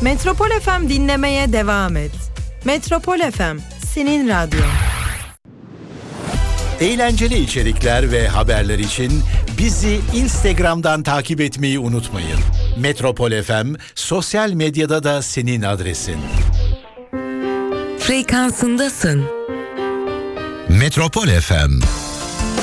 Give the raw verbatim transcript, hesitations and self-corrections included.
Metropol F M dinlemeye devam et. Metropol F M, senin radyon. Eğlenceli içerikler ve haberler için bizi Instagram'dan takip etmeyi unutmayın. Metropol F M sosyal medyada da senin adresin. Frekansındasın. Metropol F M.